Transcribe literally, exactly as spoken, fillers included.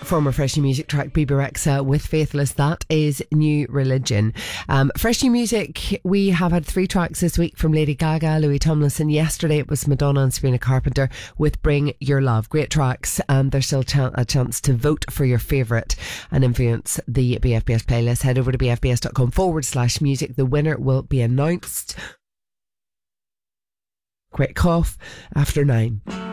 Former Fresh New Music track Bebe Rexha with Faithless. That is New Religion. Um, Fresh New Music, we have had three tracks this week from Lady Gaga, Louis Tomlinson. Yesterday it was Madonna and Sabrina Carpenter with Bring Your Love. Great tracks, and there's still ch- a chance to vote for your favourite and influence the B F B S playlist. Head over to bfbs.com forward slash music. The winner will be announced. Quick cough after nine.